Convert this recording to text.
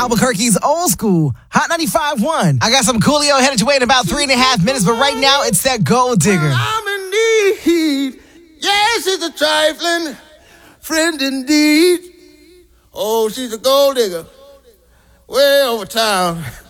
Albuquerque's old school, Hot 95.1. I got some Coolio headed your way in about 3.5 minutes, but right now it's that Gold Digger. Well, I'm in need. Yes, she's a trifling friend indeed. Oh, she's a gold digger way over town.